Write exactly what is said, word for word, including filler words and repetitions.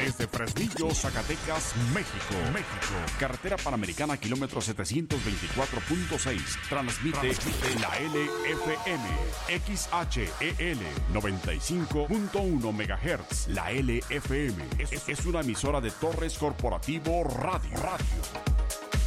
Desde Fresnillo, Zacatecas, México. México. Carretera Panamericana, kilómetro setecientos veinticuatro punto seis. Transmite, Transmite la L F M. X H E L noventa y cinco punto uno megahertz. La L F M es, es una emisora de Torres Corporativo Radio. Radio.